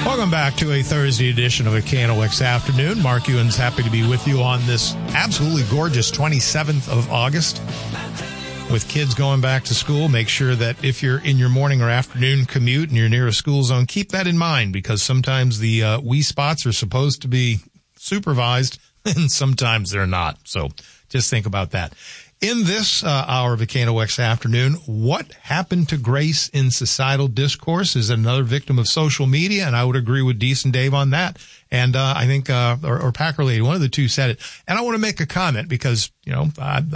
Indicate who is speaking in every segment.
Speaker 1: Welcome back to a Thursday edition of the KNOX Afternoon. Mark Ewan's happy to be with you on this absolutely gorgeous 27th of August. With kids going back to school, make sure that if you're in your morning or afternoon commute and you're near a school zone, keep that in mind, because sometimes the wee spots are supposed to be supervised and sometimes they're not. So just think about that. In this hour of the KNOX Afternoon, what happened to grace in societal discourse? Is another victim of social media? And I would agree with Decent Dave on that. And I think, or Packer Lady, one of the two said it. And I want to make a comment because, you know,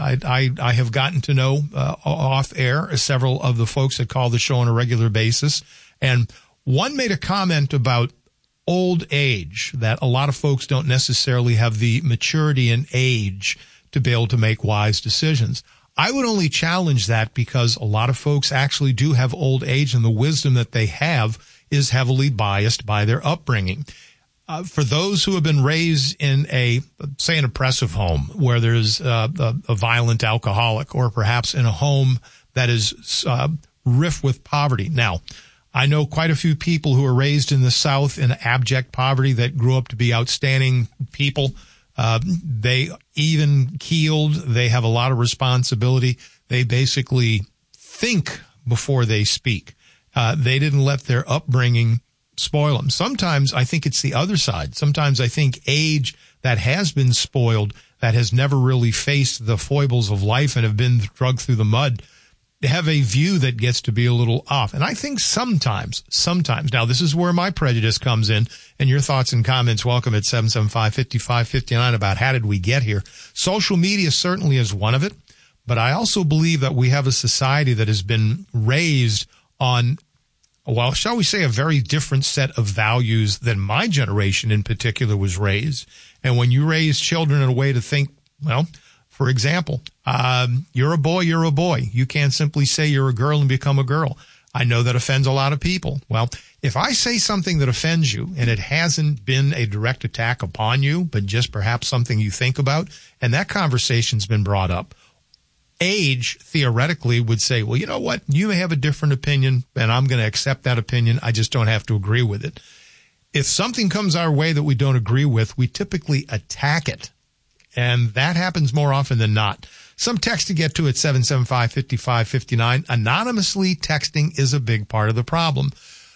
Speaker 1: I have gotten to know off air several of the folks that call the show on a regular basis. And one made a comment about old age, that a lot of folks don't necessarily have the maturity and age to be able to make wise decisions. I would only challenge that because a lot of folks actually do have old age, and the wisdom that they have is heavily biased by their upbringing. For those who have been raised in say an oppressive home where there's a violent alcoholic, or perhaps in a home that is rife with poverty. Now, I know quite a few people who are raised in the South in abject poverty that grew up to be outstanding people. They even keeled. They have a lot of responsibility. They basically think before they speak. They didn't let their upbringing spoil them. Sometimes I think it's the other side. Sometimes I think age that has been spoiled, that has never really faced the foibles of life and have been dragged through the mud, they have a view that gets to be a little off. And I think sometimes, now this is where my prejudice comes in, and your thoughts and comments welcome at 775-5559 about how did we get here. Social media certainly is one of it, but I also believe that we have a society that has been raised on, well, shall we say, a very different set of values than my generation in particular was raised. And when you raise children in a way to think, well, for example, you're a boy, you're a boy. You can't simply say you're a girl and become a girl. I know that offends a lot of people. Well, if I say something that offends you and it hasn't been a direct attack upon you, but just perhaps something you think about, and that conversation's been brought up, age theoretically would say, well, you know what? You may have a different opinion and I'm going to accept that opinion. I just don't have to agree with it. If something comes our way that we don't agree with, we typically attack it. And that happens more often than not. Some text to get to at 775-5559. Anonymously texting is a big part of the problem.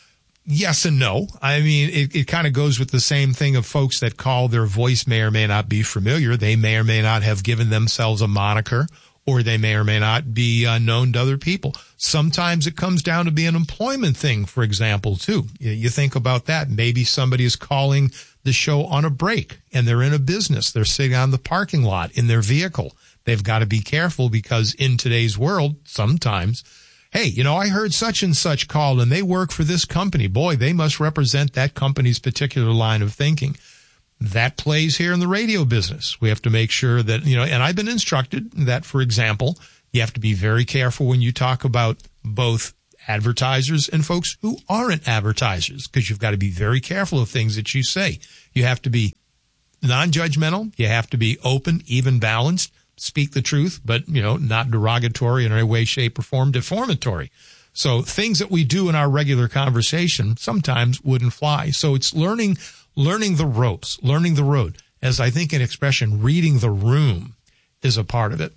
Speaker 1: Yes and no. I mean, it kind of goes with the same thing of folks that call. Their voice may or may not be familiar. They may or may not have given themselves a moniker, or they may or may not be known to other people. Sometimes it comes down to be an employment thing, for example, too. You think about that. Maybe somebody is calling the show on a break and they're in a business. They're sitting on the parking lot in their vehicle. They've got to be careful because in today's world, sometimes, hey, you know, I heard such and such called and they work for this company. Boy, they must represent that company's particular line of thinking. That plays here in the radio business. We have to make sure that, you know, and I've been instructed that, for example, you have to be very careful when you talk about both advertisers and folks who aren't advertisers, because you've got to be very careful of things that you say. You have to be non-judgmental. You have to be open, even, balanced, speak the truth, but, you know, not derogatory in any way, shape, or form, defamatory. So things that we do in our regular conversation sometimes wouldn't fly. So it's learning the ropes, learning the road. As I think an expression, reading the room is a part of it.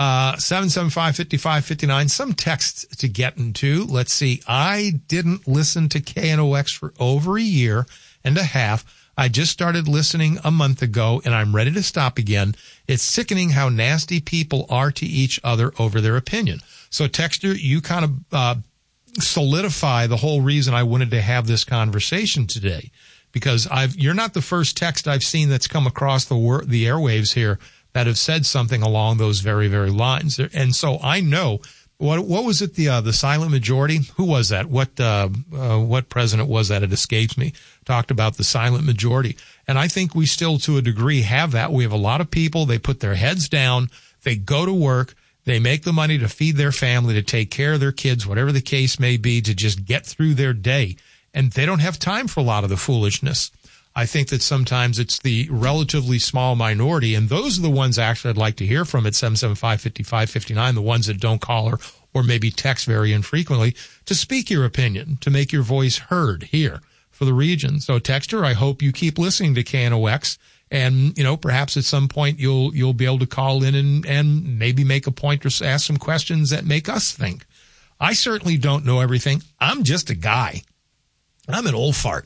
Speaker 1: 775-5559, some texts to get into. Let's see. I didn't listen to KNOX for over a year and a half. I just started listening a month ago, and I'm ready to stop again. It's sickening how nasty people are to each other over their opinion. So, texter, you kind of solidify the whole reason I wanted to have this conversation today, because you're not the first text I've seen that's come across the airwaves here that have said something along those very, very lines. And so I know, what was it, the silent majority? Who was that? What president was that? It escapes me. Talked about the silent majority. And I think we still, to a degree, have that. We have a lot of people, they put their heads down, they go to work, they make the money to feed their family, to take care of their kids, whatever the case may be, to just get through their day. And they don't have time for a lot of the foolishness. I think that sometimes it's the relatively small minority, and those are the ones actually I'd like to hear from at 775-5559, the ones that don't call or maybe text very infrequently, to speak your opinion, to make your voice heard here. for the region. So, Texter, I hope you keep listening to KNOX. And, perhaps at some point you'll be able to call in and maybe make a point or ask some questions that make us think. I certainly don't know everything. I'm just a guy. I'm an old fart.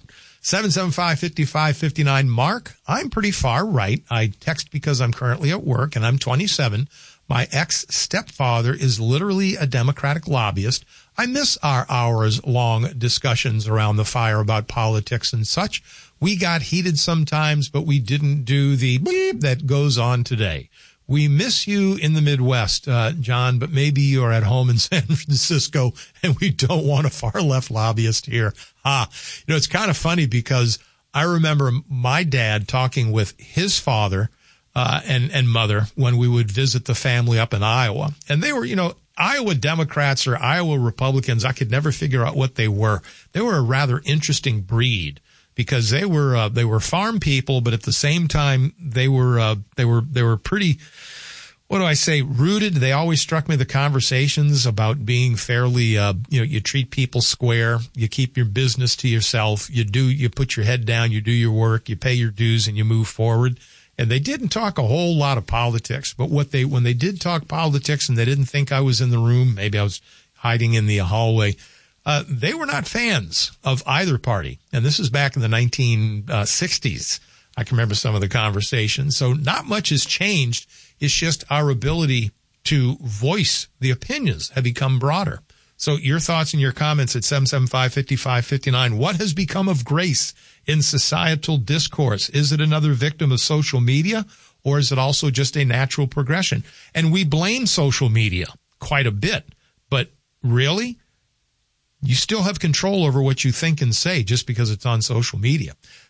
Speaker 1: 775-5559. Mark, I'm pretty far right. I text because I'm currently at work and I'm 27. My ex-stepfather is literally a Democratic lobbyist. I miss our hours-long discussions around the fire about politics and such. We got heated sometimes, but we didn't do the bleep that goes on today. We miss you in the Midwest, John, but maybe you're at home in San Francisco and we don't want a far-left lobbyist here. It's kind of funny because I remember my dad talking with his father and mother when we would visit the family up in Iowa. And they were, Iowa Democrats or Iowa Republicans. I could never figure out what they were. They were a rather interesting breed because they were farm people, but at the same time they were pretty, what do I say, rooted. They always struck me the conversations about being fairly, you treat people square, you keep your business to yourself, you put your head down, you do your work, you pay your dues, and you move forward. And they didn't talk a whole lot of politics, but when they did talk politics and they didn't think I was in the room, maybe I was hiding in the hallway, they were not fans of either party. And this is back in the 1960s. I can remember some of the conversations. So not much has changed. It's just our ability to voice the opinions have become broader. So your thoughts and your comments at 775-5559. What has become of grace in societal discourse? Is it another victim of social media, or is it also just a natural progression? And we blame social media quite a bit, but really, you still have control over what you think and say just because it's on social media.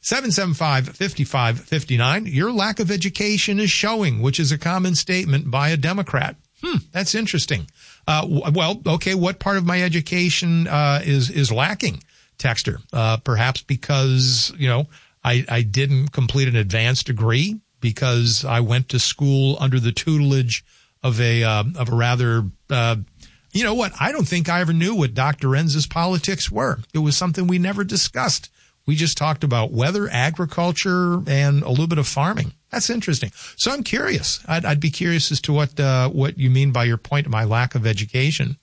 Speaker 1: 775-5559. Your lack of education is showing, which is a common statement by a Democrat. That's interesting. What part of my education is lacking, Texter? Perhaps because, I didn't complete an advanced degree, because I went to school under the tutelage of a rather, you know what? I don't think I ever knew what Dr. Renz's politics were. It was something we never discussed. We just talked about weather, agriculture, and a little bit of farming. That's interesting. So I'm curious. I'd be curious as to what you mean by your point of my lack of education.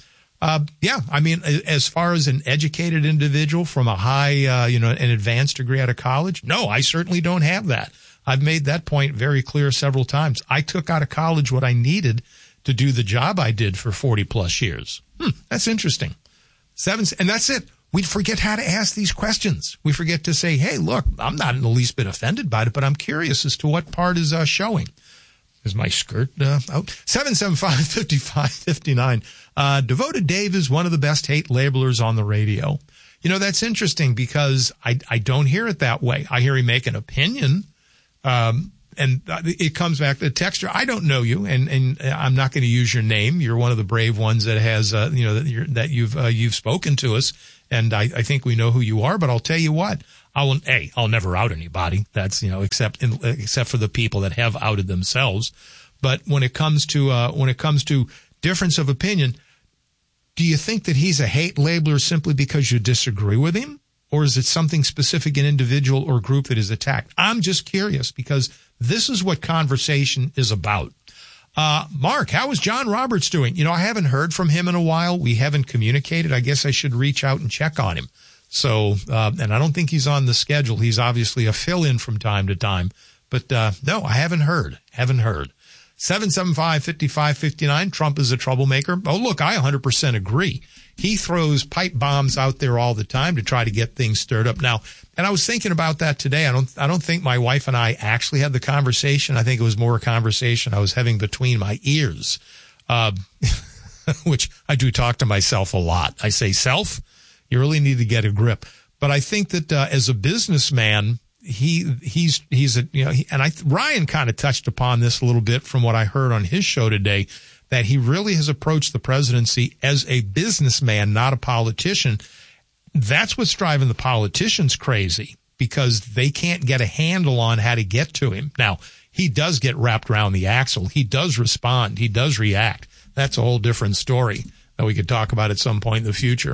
Speaker 1: As far as an educated individual from a high, an advanced degree out of college, no, I certainly don't have that. I've made that point very clear several times. I took out of college what I needed to do the job I did for 40 plus years. That's interesting. And that's it. We forget how to ask these questions. We forget to say, hey, look, I'm not in the least bit offended by it, but I'm curious as to what part is showing. Is my skirt out? 775-5559. Devoted Dave is one of the best hate labelers on the radio. That's interesting because I don't hear it that way. I hear him make an opinion. And it comes back to the texture. I don't know you, and I'm not going to use your name. You're one of the brave ones that has, that you've spoken to us. And I think we know who you are, but I'll tell you what, I'll never out anybody. That's, except for the people that have outed themselves. But when it comes to difference of opinion, do you think that he's a hate labeler simply because you disagree with him? Or is it something specific, an individual or group that is attacked? I'm just curious because this is what conversation is about. Mark, how is John Roberts doing? I haven't heard from him in a while. We haven't communicated. I guess I should reach out and check on him. So, and I don't think he's on the schedule. He's obviously a fill-in from time to time. But, no, I haven't heard. 775-5559. Trump is a troublemaker. Oh, look, I 100% agree. He throws pipe bombs out there all the time to try to get things stirred up. Now, and I was thinking about that today. I don't think my wife and I actually had the conversation. I think it was more a conversation I was having between my ears, which I do talk to myself a lot. I say, self, you really need to get a grip. But I think that as a businessman, Ryan kind of touched upon this a little bit from what I heard on his show today, that he really has approached the presidency as a businessman, not a politician. That's what's driving the politicians crazy, because they can't get a handle on how to get to him. Now, he does get wrapped around the axle. He does respond. He does react. That's a whole different story that we could talk about at some point in the future.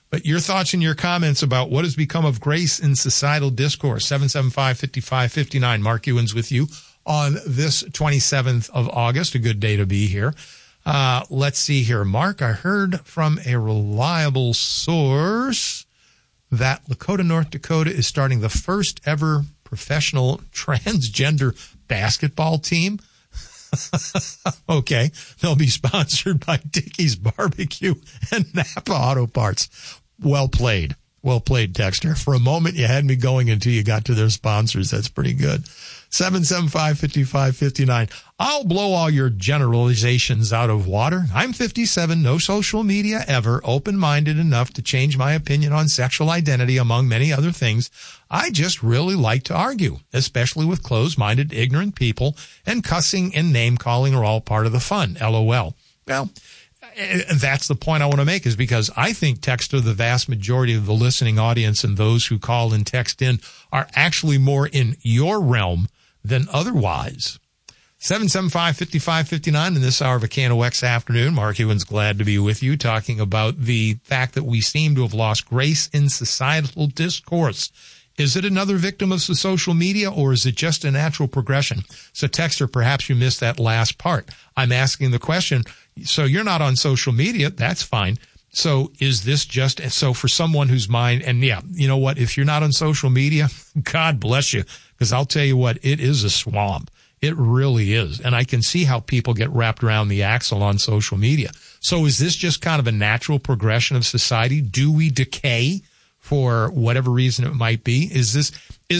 Speaker 1: But your thoughts and your comments about what has become of grace in societal discourse, 775-5559. Mark Ewens with you on this 27th of August. A good day to be here. Let's see here. Mark, I heard from a reliable source that Lakota, North Dakota is starting the first ever professional transgender basketball team. Okay. They'll be sponsored by Dickey's Barbecue and Napa Auto Parts. Well played. Well played, Dexter. For a moment, you had me going until you got to their sponsors. That's pretty good. 775-5559. I'll blow all your generalizations out of water. I'm 57, no social media ever, open-minded enough to change my opinion on sexual identity, among many other things. I just really like to argue, especially with closed-minded, ignorant people, and cussing and name-calling are all part of the fun. LOL. Well, that's the point I want to make, is because I think, Texter, the vast majority of the listening audience and those who call and text in are actually more in your realm than otherwise. 775-5559 in this hour of a KNOX afternoon. Mark Ewens glad to be with you, talking about the fact that we seem to have lost grace in societal discourse. Is it another victim of the social media, or is it just a natural progression? So, Texter, perhaps you missed that last part. I'm asking the question, so you're not on social media, that's fine. So is this just, so for someone whose mind, and yeah, you know what, if you're not on social media, God bless you, because I'll tell you what, it is a swamp. It really is. And I can see how people get wrapped around the axle on social media. So is this just kind of a natural progression of society? Do we decay for whatever reason it might be? Is this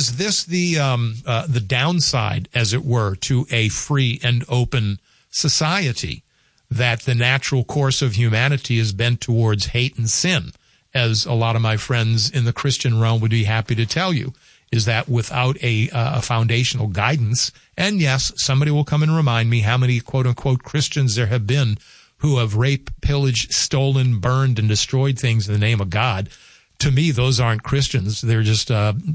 Speaker 1: the downside, as it were, to a free and open society, that the natural course of humanity is bent towards hate and sin, as a lot of my friends in the Christian realm would be happy to tell you, is that without a foundational guidance, and yes, somebody will come and remind me how many quote-unquote Christians there have been who have raped, pillaged, stolen, burned, and destroyed things in the name of God. To me, those aren't Christians. They're just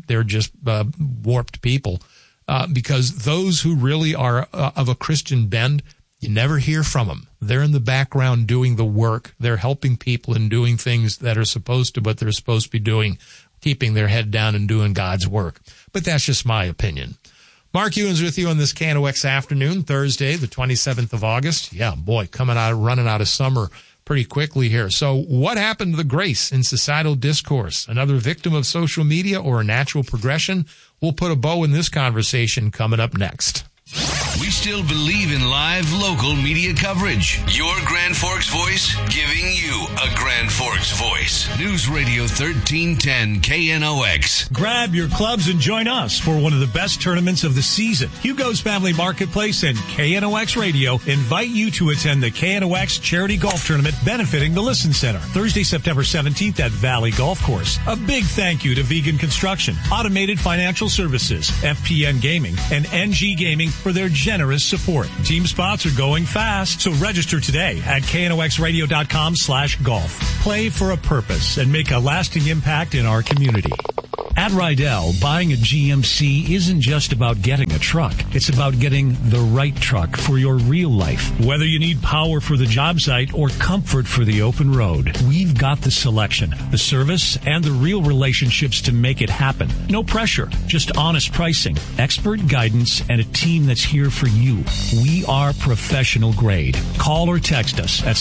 Speaker 1: warped people, because those who really are of a Christian bend, you never hear from them. They're in the background doing the work. They're helping people and doing things that are supposed to, what they're supposed to be doing, keeping their head down and doing God's work. But that's just my opinion. Mark Ewens with you on this KNOX afternoon, Thursday, the 27th of August. Yeah, boy, running out of summer pretty quickly here. So what happened to the grace in societal discourse? Another victim of social media or a natural progression? We'll put a bow in this conversation coming up next.
Speaker 2: We still believe in live local media coverage. Your Grand Forks voice, giving you a Grand Forks voice. News Radio 1310 KNOX.
Speaker 3: Grab your clubs and join us for one of the best tournaments of the season. Hugo's Family Marketplace and KNOX Radio invite you to attend the KNOX Charity Golf Tournament benefiting the Listen Center, Thursday, September 17th at Valley Golf Course. A big thank you to Vegan Construction, Automated Financial Services, FPN Gaming, and NG Gaming for their generous support. Team spots are going fast, so register today at knoxradio.com/golf. Play for a purpose and make a lasting impact in our community. At Rydell, buying a GMC isn't just about getting a truck. It's about getting the right truck for your real life. Whether you need power for the job site or comfort for the open road, we've got the selection, the service, and the real relationships to make it happen. No pressure, just honest pricing, expert guidance, and a team that's here for you. We are professional grade. Call or text us at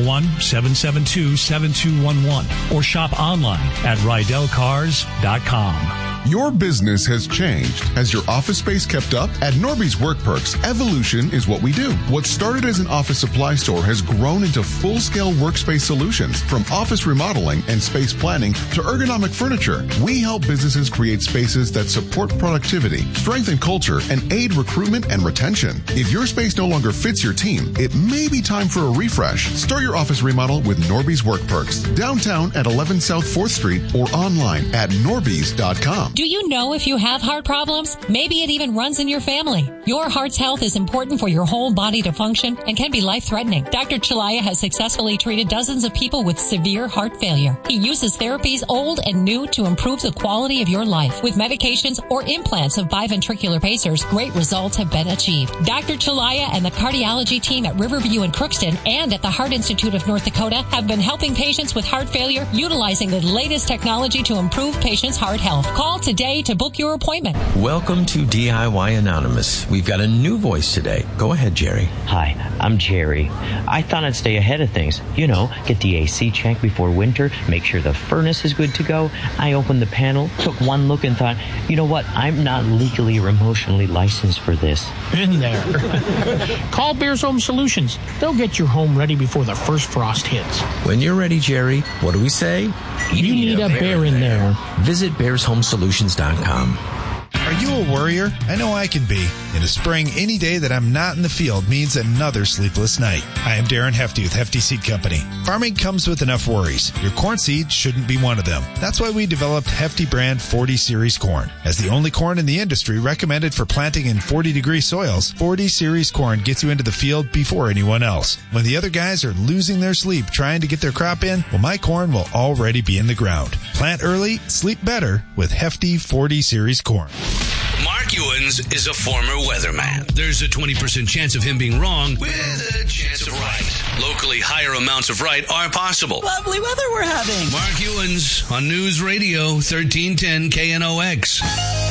Speaker 3: 701-772-7211 or shop online at RydellCars.com.
Speaker 4: Your business has changed. Has your office space kept up? At Norby's Work Perks, evolution is what we do. What started as an office supply store has grown into full-scale workspace solutions. From office remodeling and space planning to ergonomic furniture, we help businesses create spaces that support productivity, strengthen culture, and aid recruitment and retention. If your space no longer fits your team, it may be time for a refresh. Start your office remodel with Norby's Work Perks. Downtown at 11 South 4th Street or online at norbys.com.
Speaker 5: Do you know if you have heart problems? Maybe it even runs in your family. Your heart's health is important for your whole body to function and can be life-threatening. Dr. Chalaya has successfully treated dozens of people with severe heart failure. He uses therapies old and new to improve the quality of your life. With medications or implants of biventricular pacers, great results have been achieved. Dr. Chalaya and the cardiology team at Riverview in Crookston and at the Heart Institute of North Dakota have been helping patients with heart failure utilizing the latest technology to improve patients' heart health. Call today to book your appointment.
Speaker 6: Welcome to DIY Anonymous. We've got a new voice today. Go ahead, Jerry.
Speaker 7: Hi, I'm Jerry. I thought I'd stay ahead of things. You know, get the AC checked before winter, make sure the furnace is good to go. I opened the panel, took one look and thought, you know what, I'm not legally or emotionally licensed for this.
Speaker 8: In there. Call Bears Home Solutions. They'll get your home ready before the first frost hits.
Speaker 6: When you're ready, Jerry, what do we say?
Speaker 8: You need a bear in there.
Speaker 6: Visit bearshomesolutions.com.
Speaker 9: Are you a worrier? I know I can be. In the spring, any day that I'm not in the field means another sleepless night. I am Darren Hefty with Hefty Seed Company. Farming comes with enough worries. Your corn seed shouldn't be one of them. That's why we developed Hefty brand 40 Series corn. As the only corn in the industry recommended for planting in 40-degree soils, 40 Series corn gets you into the field before anyone else. When the other guys are losing their sleep trying to get their crop in, well, my corn will already be in the ground. Plant early, sleep better with Hefty 40 Series corn.
Speaker 2: Mark Ewens is a former weatherman. There's a 20% chance of him being wrong with a chance of right. Locally, higher amounts of right are possible.
Speaker 10: Lovely weather we're having.
Speaker 2: Mark Ewens on News Radio 1310 KNOX.